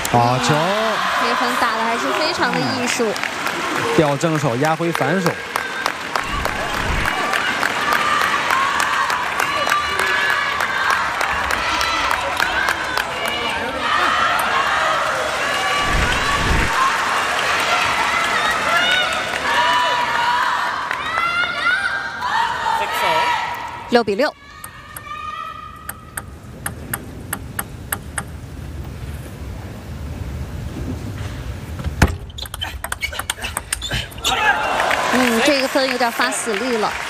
好球！ 这分打的还是非常的艺术。 吊正手，压回反手。 6比6。这个分有点发死力了。